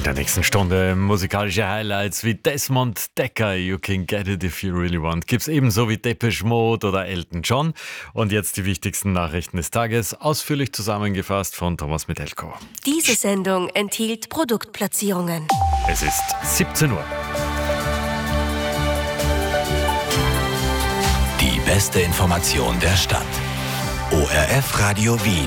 In der nächsten Stunde musikalische Highlights wie Desmond Dekker, You Can Get It If You Really Want. Gibt's ebenso wie Depeche Mode oder Elton John. Und jetzt die wichtigsten Nachrichten des Tages, ausführlich zusammengefasst von Thomas Metelko. Diese Sendung enthielt Produktplatzierungen. Es ist 17 Uhr. Die beste Information der Stadt. ORF Radio Wien.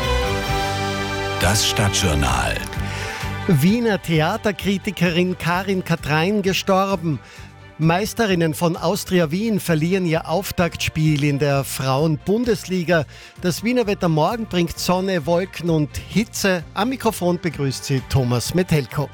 Das Stadtjournal. Wiener Theaterkritikerin Karin Katrein gestorben. Meisterinnen von Austria Wien verlieren ihr Auftaktspiel in der Frauen-Bundesliga. Das Wiener Wetter morgen bringt Sonne, Wolken und Hitze. Am Mikrofon begrüßt sie Thomas Metelko.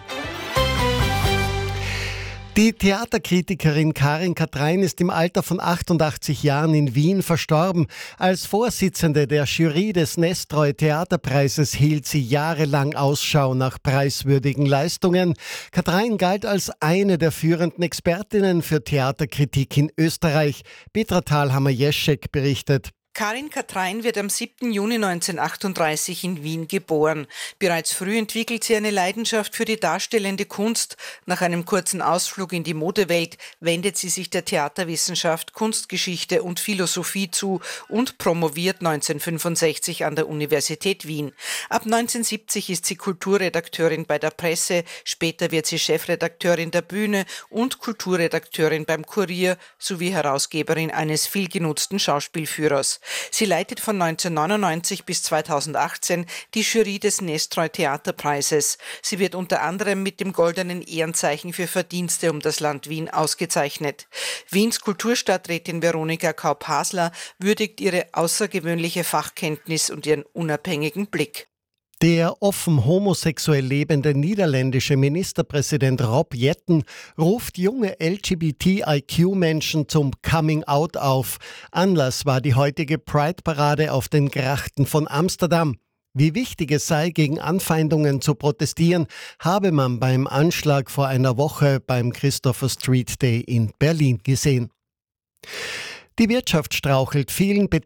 Die Theaterkritikerin Karin Katrein ist im Alter von 88 Jahren in Wien verstorben. Als Vorsitzende der Jury des Nestroy Theaterpreises hielt sie jahrelang Ausschau nach preiswürdigen Leistungen. Katrein galt als eine der führenden Expertinnen für Theaterkritik in Österreich. Petra Thalhammer-Jeschek berichtet. Karin Katrein wird am 7. Juni 1938 in Wien geboren. Bereits früh entwickelt sie eine Leidenschaft für die darstellende Kunst. Nach einem kurzen Ausflug in die Modewelt wendet sie sich der Theaterwissenschaft, Kunstgeschichte und Philosophie zu und promoviert 1965 an der Universität Wien. Ab 1970 ist sie Kulturredakteurin bei der Presse, später wird sie Chefredakteurin der Bühne und Kulturredakteurin beim Kurier sowie Herausgeberin eines vielgenutzten Schauspielführers. Sie leitet von 1999 bis 2018 die Jury des Nestroy Theaterpreises. Sie wird unter anderem mit dem Goldenen Ehrenzeichen für Verdienste um das Land Wien ausgezeichnet. Wiens Kulturstadträtin Veronika Kaup-Hasler würdigt ihre außergewöhnliche Fachkenntnis und ihren unabhängigen Blick. Der offen homosexuell lebende niederländische Ministerpräsident Rob Jetten ruft junge LGBTIQ-Menschen zum Coming-out auf. Anlass war die heutige Pride-Parade auf den Grachten von Amsterdam. Wie wichtig es sei, gegen Anfeindungen zu protestieren, habe man beim Anschlag vor einer Woche beim Christopher Street Day in Berlin gesehen. Die Wirtschaft strauchelt. Vielen